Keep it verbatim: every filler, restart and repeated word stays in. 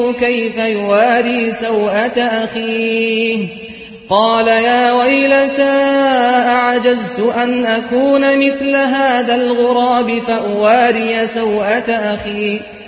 كيف يواري سوءة أخيه قال يا ويلتى أعجزت أن أكون مثل هذا الغراب فأواري سوءة أخي